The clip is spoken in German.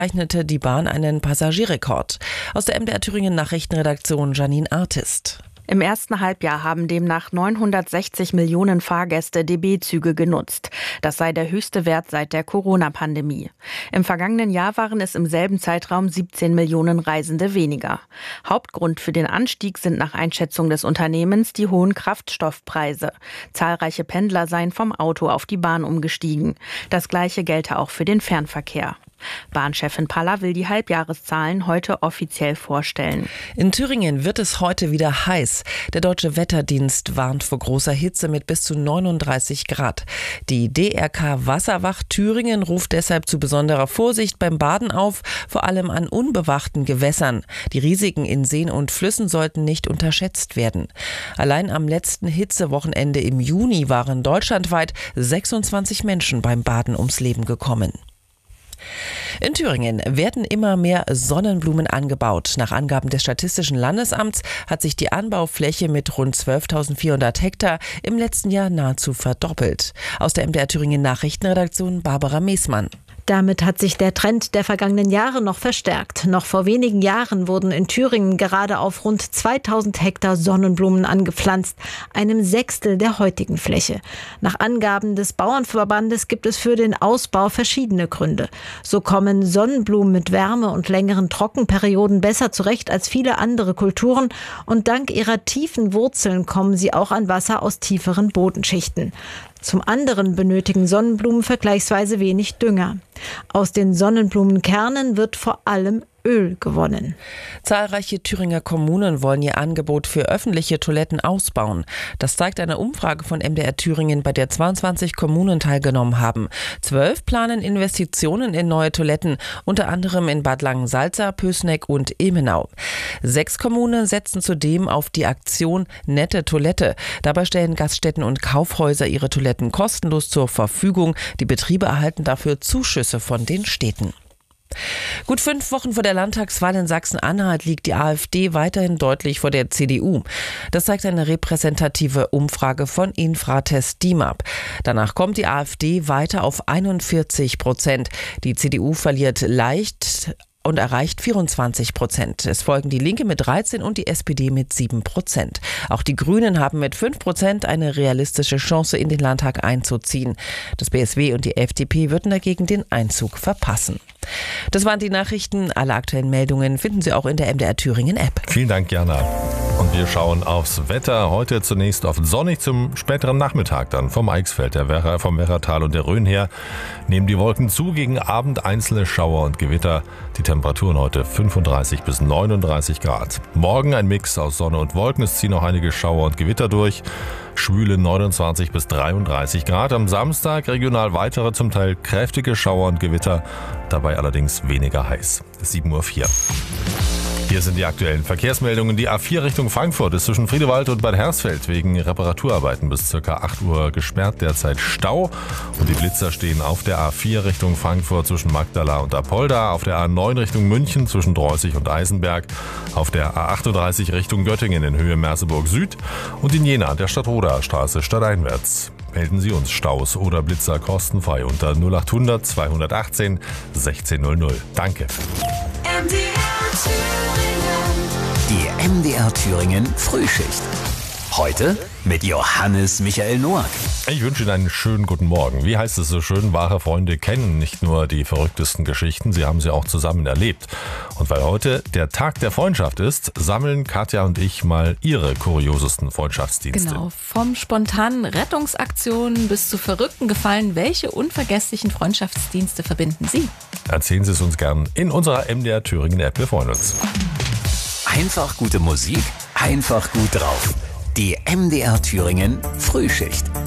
zeichnete die Bahn einen Passagierrekord. Aus der MDR Thüringen Nachrichtenredaktion Janine Artist. Im ersten Halbjahr haben demnach 960 Millionen Fahrgäste DB-Züge genutzt. Das sei der höchste Wert seit der Corona-Pandemie. Im vergangenen Jahr waren es im selben Zeitraum 17 Millionen Reisende weniger. Hauptgrund für den Anstieg sind nach Einschätzung des Unternehmens die hohen Kraftstoffpreise. Zahlreiche Pendler seien vom Auto auf die Bahn umgestiegen. Das Gleiche gelte auch für den Fernverkehr. Bahnchefin Paller will die Halbjahreszahlen heute offiziell vorstellen. In Thüringen wird es heute wieder heiß. Der Deutsche Wetterdienst warnt vor großer Hitze mit bis zu 39 Grad. Die DRK Wasserwacht Thüringen ruft deshalb zu besonderer Vorsicht beim Baden auf, vor allem an unbewachten Gewässern. Die Risiken in Seen und Flüssen sollten nicht unterschätzt werden. Allein am letzten Hitzewochenende im Juni waren deutschlandweit 26 Menschen beim Baden ums Leben gekommen. In Thüringen werden immer mehr Sonnenblumen angebaut. Nach Angaben des Statistischen Landesamts hat sich die Anbaufläche mit rund 12.400 Hektar im letzten Jahr nahezu verdoppelt. Aus der MDR Thüringen Nachrichtenredaktion Barbara Meßmann. Damit hat sich der Trend der vergangenen Jahre noch verstärkt. Noch vor wenigen Jahren wurden in Thüringen gerade auf rund 2000 Hektar Sonnenblumen angepflanzt, einem Sechstel der heutigen Fläche. Nach Angaben des Bauernverbandes gibt es für den Ausbau verschiedene Gründe. So kommen Sonnenblumen mit Wärme und längeren Trockenperioden besser zurecht als viele andere Kulturen und dank ihrer tiefen Wurzeln kommen sie auch an Wasser aus tieferen Bodenschichten. Zum anderen benötigen Sonnenblumen vergleichsweise wenig Dünger. Aus den Sonnenblumenkernen wird vor allem Öl gewonnen. Zahlreiche Thüringer Kommunen wollen ihr Angebot für öffentliche Toiletten ausbauen. Das zeigt eine Umfrage von MDR Thüringen, bei der 22 Kommunen teilgenommen haben. 12 planen Investitionen in neue Toiletten, unter anderem in Bad Langensalza, Pößneck und Ilmenau. 6 Kommunen setzen zudem auf die Aktion Nette Toilette. Dabei stellen Gaststätten und Kaufhäuser ihre Toiletten kostenlos zur Verfügung. Die Betriebe erhalten dafür Zuschüsse von den Städten. Gut 5 Wochen vor der Landtagswahl in Sachsen-Anhalt liegt die AfD weiterhin deutlich vor der CDU. Das zeigt eine repräsentative Umfrage von Infratest DIMAP. Danach kommt die AfD weiter auf 41%. Die CDU verliert leicht und erreicht 24%. Es folgen die Linke mit 13% und die SPD mit 7%. Auch die Grünen haben mit 5% eine realistische Chance, in den Landtag einzuziehen. Das BSW und die FDP würden dagegen den Einzug verpassen. Das waren die Nachrichten. Alle aktuellen Meldungen finden Sie auch in der MDR Thüringen App. Vielen Dank, Jana. Und wir schauen aufs Wetter. Heute zunächst oft sonnig, zum späteren Nachmittag dann vom Eichsfeld, vom Werratal und der Rhön her nehmen die Wolken zu. Gegen Abend einzelne Schauer und Gewitter. Die Temperaturen heute 35 bis 39 Grad. Morgen ein Mix aus Sonne und Wolken. Es ziehen auch einige Schauer und Gewitter durch. Schwüle 29 bis 33 Grad. Am Samstag regional weitere, zum Teil kräftige Schauer und Gewitter. Dabei allerdings weniger heiß. 7:04 Uhr. Hier sind die aktuellen Verkehrsmeldungen. Die A4 Richtung Frankfurt ist zwischen Friedewald und Bad Hersfeld wegen Reparaturarbeiten bis ca. 8 Uhr gesperrt. Derzeit Stau. Und die Blitzer stehen auf der A4 Richtung Frankfurt zwischen Magdala und Apolda. Auf der A9 Richtung München zwischen Dreußig und Eisenberg. Auf der A38 Richtung Göttingen in Höhe Merseburg Süd. Und in Jena an der Stadtroder Straße stadteinwärts. Melden Sie uns Staus oder Blitzer kostenfrei unter 0800 218 1600. Danke. Die MDR Thüringen Frühschicht. Heute mit Johannes Michael Noack. Ich wünsche Ihnen einen schönen guten Morgen. Wie heißt es so schön, wahre Freunde kennen nicht nur die verrücktesten Geschichten, sie haben sie auch zusammen erlebt. Und weil heute der Tag der Freundschaft ist, sammeln Katja und ich mal ihre kuriosesten Freundschaftsdienste. Genau, vom spontanen Rettungsaktionen bis zu verrückten Gefallen. Welche unvergesslichen Freundschaftsdienste verbinden Sie? Erzählen Sie es uns gern in unserer MDR Thüringen App. Wir freuen uns. Einfach gute Musik, einfach gut drauf. Die MDR Thüringen Frühschicht.